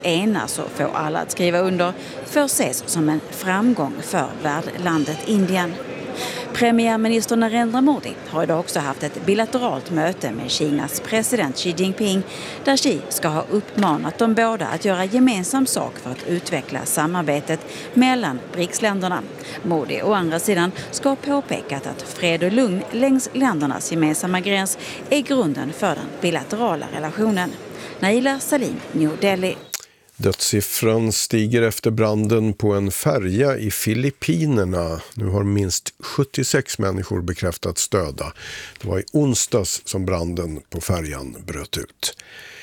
enas och få alla att skriva under får ses som en framgång för värdlandet Indien. Premiärminister Narendra Modi har idag också haft ett bilateralt möte med Kinas president Xi Jinping där Xi ska ha uppmanat de båda att göra gemensam sak för att utveckla samarbetet mellan BRICS-länderna. Modi å andra sidan ska ha påpekat att fred och lugn längs ländernas gemensamma gräns är grunden för den bilaterala relationen. Naila Salim, New Delhi. Dödssiffran stiger efter branden på en färja i Filippinerna. Nu har minst 76 människor bekräftats döda. Det var i onsdags som branden på färjan bröt ut.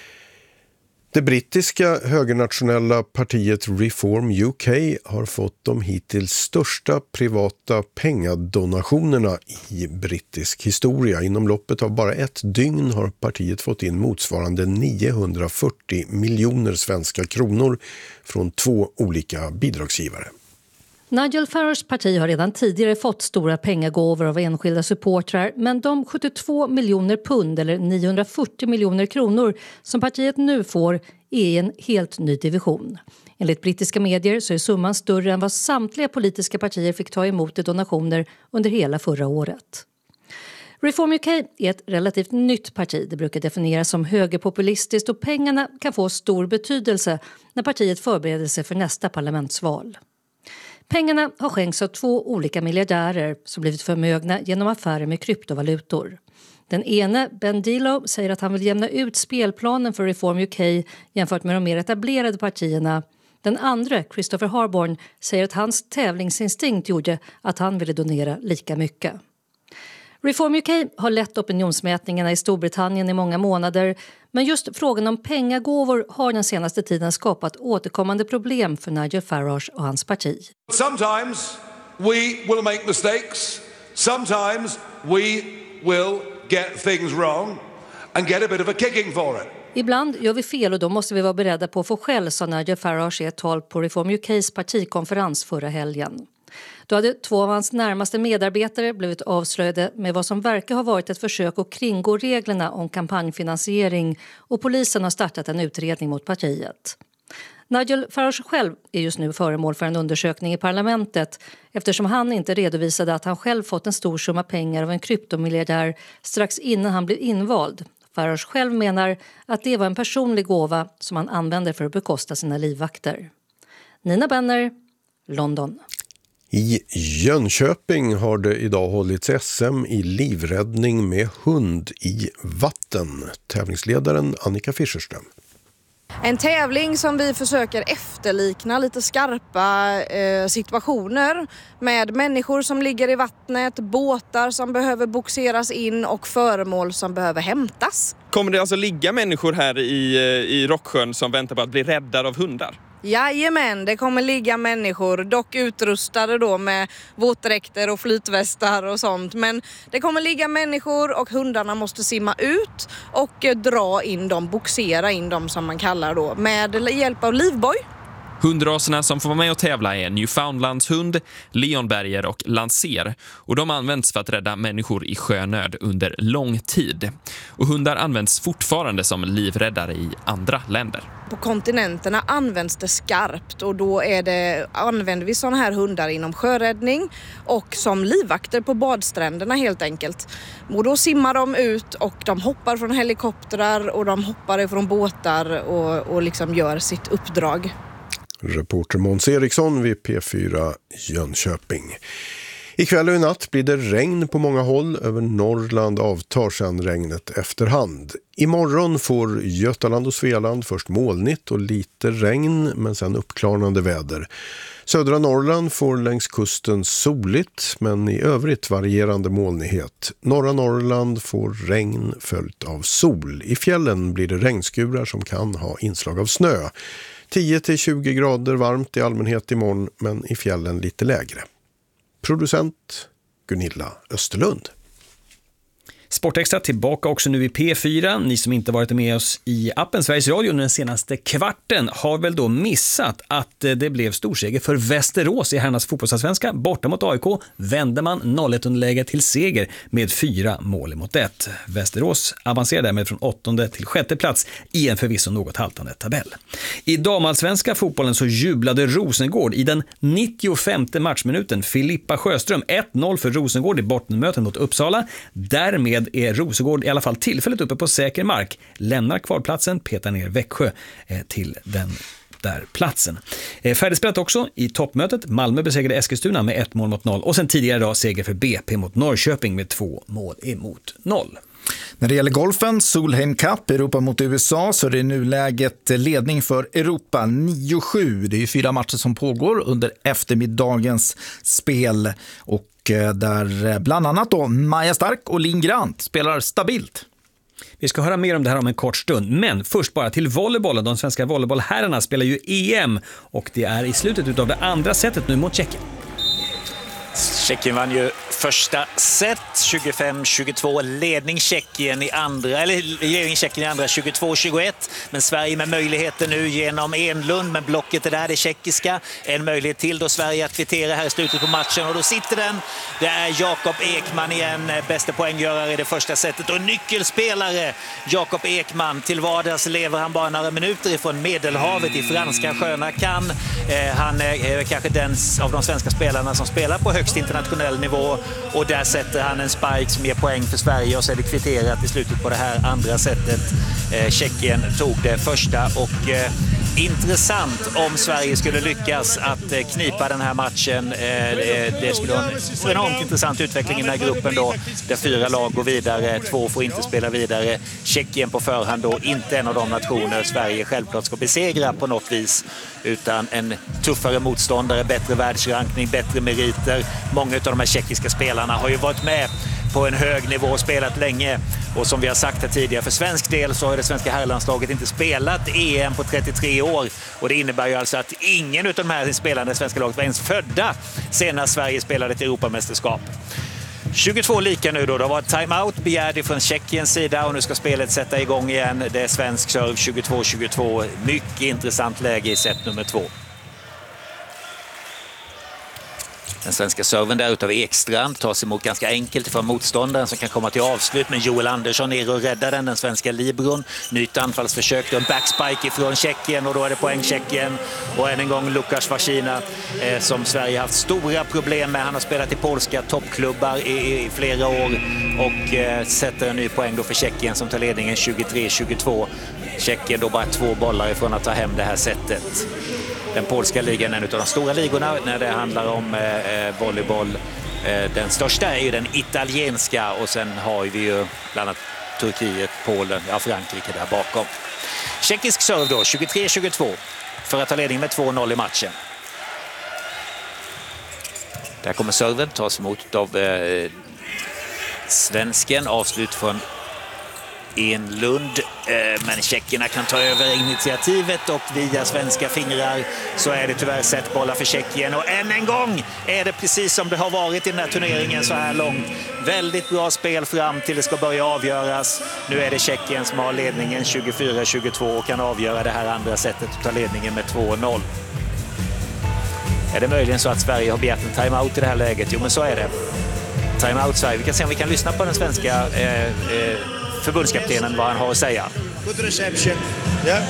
Det brittiska högernationella partiet Reform UK har fått de hittills största privata pengadonationerna i brittisk historia. Inom loppet av bara ett dygn har partiet fått in motsvarande 940 miljoner svenska kronor från 2 olika bidragsgivare. Nigel Farages parti har redan tidigare fått stora pengagåvor av enskilda supportrar, men de 72 miljoner pund eller 940 miljoner kronor som partiet nu får är i en helt ny division. Enligt brittiska medier så är summan större än vad samtliga politiska partier fick ta emot i donationer under hela förra året. Reform UK är ett relativt nytt parti. Det brukar definieras som högerpopulistiskt och pengarna kan få stor betydelse när partiet förbereder sig för nästa parlamentsval. Pengarna har skänkts av 2 olika miljardärer som blivit förmögna genom affärer med kryptovalutor. Den ene, Ben Dilo, säger att han vill jämna ut spelplanen för Reform UK jämfört med de mer etablerade partierna. Den andra, Christopher Harborn, säger att hans tävlingsinstinkt gjorde att han ville donera lika mycket. Reform UK har lett opinionsmätningarna i Storbritannien i många månader, men just frågan om pengagåvor har den senaste tiden skapat återkommande problem för Nigel Farage och hans parti. Sometimes we will make mistakes. Sometimes we will get things wrong and get a bit of a kicking for it. Ibland gör vi fel och då måste vi vara beredda på att få skäll, sa Nigel Farage i ett tal på Reform UKs partikonferens förra helgen. Då hade 2 av hans närmaste medarbetare blivit avslöjade med vad som verkar ha varit ett försök att kringgå reglerna om kampanjfinansiering, och polisen har startat en utredning mot partiet. Nigel Farage själv är just nu föremål för en undersökning i parlamentet eftersom han inte redovisade att han själv fått en stor summa pengar av en kryptomiljardär strax innan han blev invald. Farage själv menar att det var en personlig gåva som han använder för att bekosta sina livvakter. Nina Benner, London. I Jönköping har det idag hållits SM i livräddning med hund i vatten. Tävlingsledaren Annika Fischerström. En tävling som vi försöker efterlikna lite skarpa situationer med människor som ligger i vattnet, båtar som behöver boxeras in och föremål som behöver hämtas. Kommer det alltså ligga människor här i Rocksjön som väntar på att bli räddade av hundar? Jajamän, det kommer ligga människor, dock utrustade då med våtdräkter och flytvästar och sånt. Men det kommer ligga människor och hundarna måste simma ut och dra in dem, boxera in dem som man kallar då, med hjälp av livboj. Hundraserna som får vara med och tävla är Newfoundlandshund, Leonberger och Lancer, och de används för att rädda människor i sjönöd under lång tid. Och hundar används fortfarande som livräddare i andra länder. På kontinenterna används det skarpt och då använder vi sådana här hundar inom sjöräddning och som livvakter på badstränderna helt enkelt. Och då simmar de ut och de hoppar från helikoptrar och de hoppar från båtar och liksom gör sitt uppdrag. Reporter Måns Eriksson vid P4 Jönköping. Ikväll och i natt blir det regn på många håll. Över Norrland avtar sedan regnet efterhand. Imorgon får Götaland och Svealand först molnigt och lite regn, men sen uppklarnande väder. Södra Norrland får längs kusten soligt, men i övrigt varierande molnighet. Norra Norrland får regn följt av sol. I fjällen blir det regnskurar som kan ha inslag av snö. 10-20 grader varmt i allmänhet imorgon, men i fjällen lite lägre. Producent Gunilla Österlund. Sportextra tillbaka också nu i P4. Ni som inte varit med oss i appen Sveriges Radio under den senaste kvarten har väl då missat att det blev storseger för Västerås i herrarnas fotbollsallsvenska. Borta mot AIK vände man 0-1-underläge till seger med 4-1. Västerås avancerar därmed från 8:e till 6:e plats i en förvisso något haltande tabell. I damallsvenska fotbollen så jublade Rosengård i den 95:e matchminuten. Filippa Sjöström 1-0 för Rosengård i bottenmöten mot Uppsala. Därmed är Rosengård i alla fall tillfälligt uppe på säker mark. Lämnar kvalplatsen, petar ner Växjö till den där platsen. Färdigspelat också i toppmötet. Malmö besegrade Eskilstuna med 1-0. Och sen tidigare idag seger för BP mot Norrköping med 2-0. När det gäller golfen, Solheim Cup, Europa mot USA, så är det nu läget ledning för Europa 9-7. Det är 4 matcher som pågår under eftermiddagens spel och där bland annat då Maja Stark och Linn Grant spelar stabilt. Vi ska höra mer om det här om en kort stund, men först bara till volleybollen. De svenska volleybollherrarna spelar ju EM och det är i slutet av det andra setet nu mot Tjeckien. Tjeckien vann ju första set 25-22, ledning Tjeckien i andra 22-21, men Sverige med möjligheter nu genom Enlund, men blocket är där, det tjeckiska, en möjlighet till då Sverige att kvittera här i slutet på matchen och då sitter den. Det är Jakob Ekman igen, bästa poänggörare i det första setet och nyckelspelare Jakob Ekman. Till vardags lever han bara några minuter ifrån Medelhavet i franska sköna Cannes. Han är kanske den av de svenska spelarna som spelar på högst internationell nivå och där sätter han en spike som ger poäng för Sverige och så är det kvitterat i slutet på det här andra setet. Tjeckien tog det första och intressant om Sverige skulle lyckas att knipa den här matchen. Det skulle vara en enormt intressant utveckling i den här gruppen då, där 4 lag går vidare, 2 får inte spela vidare. Tjeckien på förhand då inte en av de nationer Sverige självklart ska besegra på något vis, utan en tuffare motståndare, bättre världsrankning, bättre meriter. Många av de här tjeckiska spelarna har ju varit med på en hög nivå och spelat länge. Och som vi har sagt här tidigare, för svensk del så har det svenska herrlandslaget inte spelat EM på 33 år. Och det innebär ju alltså att ingen av de här spelarna i svenska laget var ens födda senast Sverige spelade ett Europamästerskap. 22 lika nu då. Det var timeout begärd från Tjeckiens sida och nu ska spelet sätta igång igen. Det är svensk serve 22-22. Mycket intressant läge i set nummer 2. Den svenska serven där utav Ekstrand tas emot ganska enkelt från motståndaren som kan komma till avslut, men Joel Andersson är och räddar den svenska libron. Nytt anfallsförsök, en backspike ifrån Tjeckien och då är det poäng Tjeckien. Och än en gång Lukas Vasina som Sverige haft stora problem med. Han har spelat i polska toppklubbar i flera år och sätter en ny poäng då för Tjeckien som tar ledningen 23-22. Tjeckien då bara 2 bollar ifrån att ta hem det här sättet. Den polska ligan är en av de stora ligorna när det handlar om volleyboll. Den största är ju den italienska och sen har vi ju bland annat Turkiet, Polen, Frankrike där bakom. Tjeckisk serve då, 23-22 för att ta ledning med 2-0 i matchen. Där kommer serven, tas emot av svensken, avslut från Enlund, men tjeckerna kan ta över initiativet och via svenska fingrar så är det tyvärr setbollar för Tjeckien och än en gång är det precis som det har varit i den här turneringen så här långt. Väldigt bra spel fram till det ska börja avgöras. Nu är det Tjeckien som har ledningen 24-22 och kan avgöra det här andra sättet och ta ledningen med 2-0. Är det möjligen så att Sverige har begärt en timeout i det här läget? Jo, men så är det. Timeout Sverige. Vi kan se om vi kan lyssna på den svenska förbundskaptenen vad han har att säga. Good reception. Yeah.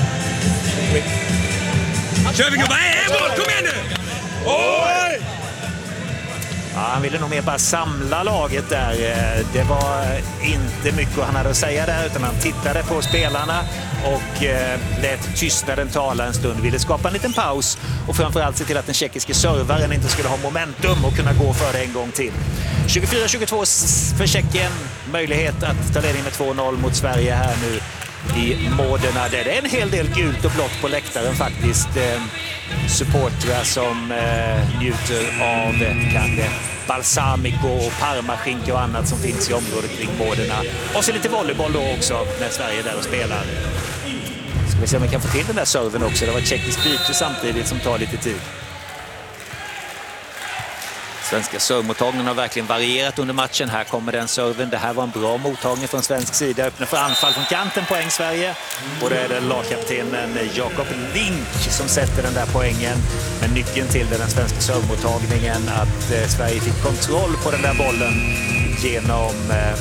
Kör vi gubbar! Kom igen nu! Oj! Ja, han ville nog mer bara samla laget där. Det var inte mycket han hade att säga där utan han tittade på spelarna och lät tystnaden tala en stund. Ville skapa en liten paus och framförallt se till att den tjeckiske servaren inte skulle ha momentum och kunna gå för det en gång till. 24-22 för Tjeckien. Möjlighet att ta ledning med 2-0 mot Sverige här nu i Modena. Det är en hel del gult och blått på läktaren faktiskt. Supportrar som njuter av kanske balsamico och parmaskinka och annat som finns i området kring Modena. Och så lite volleyboll då också när Sverige är där och spelar. Ska vi se om vi kan få till den där serven också. Det var ett tjeckiskt byte samtidigt som tar lite tid. Svenska servmottagningen har verkligen varierat under matchen. Här kommer den serven. Det här var en bra mottagning från svensk sida. Öppnar för anfall från kanten, poäng Sverige. Och det är det lagkaptenen Jakob Link som sätter den där poängen. Men nyckeln till den svenska servmottagningen att Sverige fick kontroll på den där bollen genom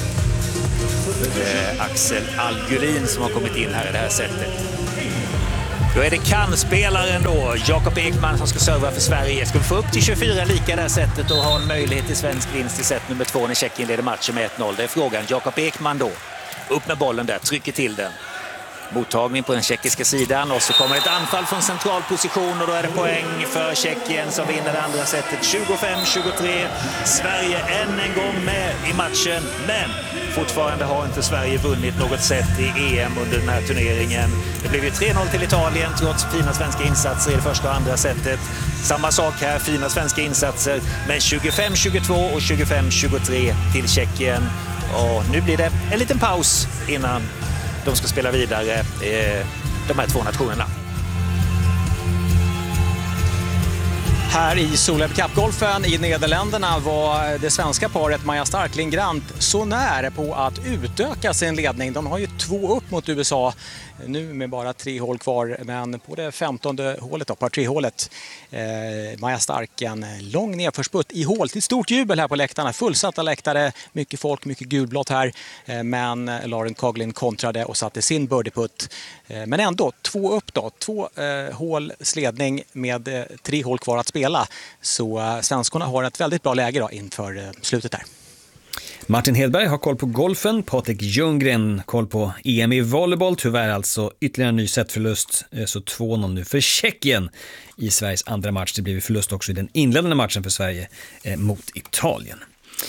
Axel Algulin som har kommit in här i det här sättet. Då är det kan-spelaren då, Jakob Ekman, som ska serva för Sverige. Ska vi få upp till 24 lika det här sättet och ha en möjlighet till svensk vinst i set nummer 2 när Tjeckien leder matchen med 1-0. Det är frågan. Jakob Ekman då. Upp med bollen där, trycker till den. Mottagning på den tjeckiska sidan och så kommer ett anfall från central position och då är det poäng för Tjeckien som vinner det andra sättet 25-23. Sverige än en gång med i matchen, men fortfarande har inte Sverige vunnit något set i EM under den här turneringen. Det blev ju 3-0 till Italien trots fina svenska insatser i det första och andra sättet. Samma sak här, fina svenska insatser, men 25-22 och 25-23 till Tjeckien. Och nu blir det en liten paus innan de ska spela vidare, de här två nationerna. Här i Solheim Cup-golfen i Nederländerna var det svenska paret Maja Stark-Linn Grant så nära på att utöka sin ledning. De har ju 2 upp mot USA nu med bara 3 hål kvar, men på det 15:e hålet, par 3-hålet, Maja Stark en lång nedförsputt i hål till stort jubel här på läktarna. Fullsatta läktare, mycket folk, mycket gulblått här, men Lauren Coughlin kontrade och satte sin birdieputt. Men ändå 2 upp då, 2 håls ledning med 3 hål kvar att spela. Så svenskorna har ett väldigt bra läge då inför slutet där. Martin Hedberg har koll på golfen, Patrik Ljunggren koll på EM i volleyboll. Tyvärr alltså ytterligare en ny setförlust, så 2-0 nu för Tjeckien i Sveriges andra match. Det blir förlust också i den inledande matchen för Sverige mot Italien.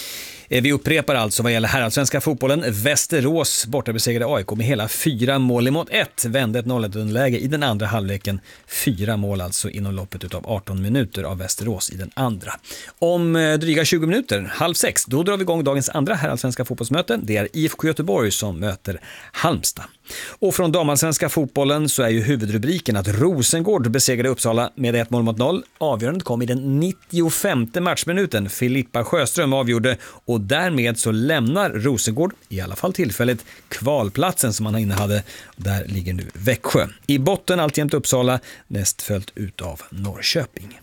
Vi upprepar alltså vad gäller herrallsvenska fotbollen. Västerås borta besegrade AIK med hela 4 mål emot 1. Vände ett 0-1-underläge i den andra halvleken. 4 mål alltså inom loppet utav 18 minuter av Västerås i den andra. Om dryga 20 minuter, 5:30, då drar vi igång dagens andra herrallsvenska fotbollsmöte. Det är IFK Göteborg som möter Halmstad. Och från damallsvenska fotbollen så är ju huvudrubriken att Rosengård besegrade Uppsala med 1 mål mot 0. Avgörandet kom i den 95:e matchminuten. Filippa Sjöström avgjorde och därmed så lämnar Rosengård, i alla fall tillfälligt, kvalplatsen som man innehade. Där ligger nu Växjö. I botten alltjämt Uppsala, näst följt ut av Norrköping.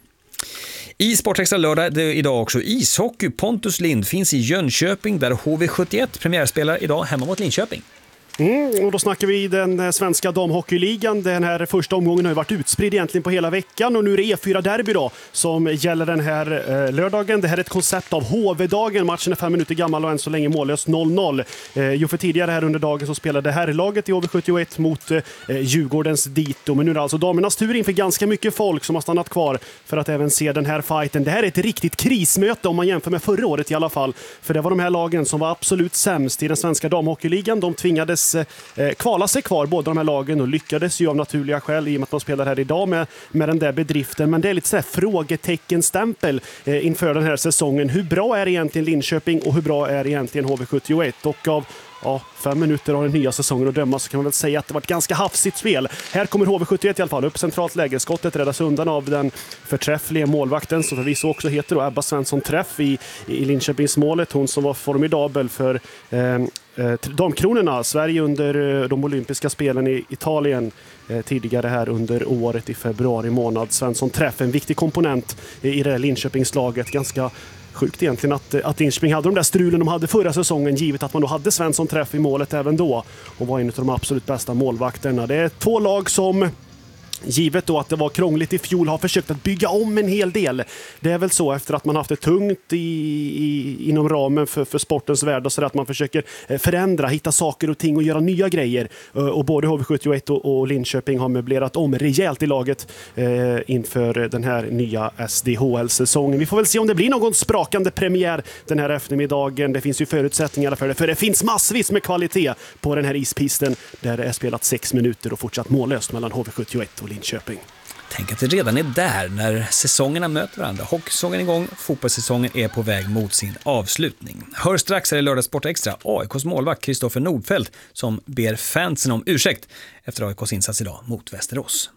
I Sportextra lördag det är idag också ishockey. Pontus Lind finns i Jönköping där HV71 premiärspelar idag hemma mot Linköping. Och då snackar vi den svenska damhockeyligan. Den här första omgången har ju varit utspridd egentligen på hela veckan och nu är det E4-derby då som gäller den här lördagen. Det här är ett koncept av HV-dagen. Matchen är 5 minuter gammal och än så länge mållös 0-0. Jo, för tidigare här under dagen så spelade herrlaget i HV71 mot Djurgårdens Dito. Men nu är det alltså damernas tur inför ganska mycket folk som har stannat kvar för att även se den här fighten. Det här är ett riktigt krismöte om man jämför med förra året i alla fall. För det var de här lagen som var absolut sämst i den svenska damhockeyligan. De tvingades kvala sig kvar, båda de här lagen, och lyckades ju av naturliga skäl i och med att man spelar här idag med den där bedriften. Men det är lite så här frågeteckenstämpel inför den här säsongen. Hur bra är egentligen Linköping och hur bra är egentligen HV71? Och av 5 minuter av den nya säsongen att döma så kan man väl säga att det var ett ganska hafsigt spel. Här kommer HV71 i alla fall upp centralt läge. Skottet räddas undan av den förträffliga målvakten som förvisso också heter då Ebba Svensson Träff i Linköpingsmålet. Hon som var formidabel för damkronorna. Sverige under de olympiska spelen i Italien tidigare här under året i februari månad. Svensson Träff, en viktig komponent i det Linköpingslaget. Ganska sjukt egentligen att Linköping hade de där strulen de hade förra säsongen, givet att man då hade Svensson Träff i målet även då och var en av de absolut bästa målvakterna. Det är 2 lag som, givet då att det var krångligt i fjol, har försökt att bygga om en hel del. Det är väl så efter att man haft det tungt inom ramen för sportens värld och så att man försöker förändra, hitta saker och ting och göra nya grejer. Och både HV71 och Linköping har möblerat om rejält i laget inför den här nya SDHL-säsongen. Vi får väl se om det blir någon sprakande premiär den här eftermiddagen. Det finns ju förutsättningar för det finns massvis med kvalitet på den här ispisten där det är spelat 6 minuter och fortsatt mållöst mellan HV71 och Linköping. Tänk att det redan är där när säsongerna möter varandra. Hockeysäsongen är igång, fotbollssäsongen är på väg mot sin avslutning. Hör strax här i Lördag Sport Extra AIKs målvakt Kristoffer Nordfeldt som ber fansen om ursäkt efter AIKs insats idag mot Västerås.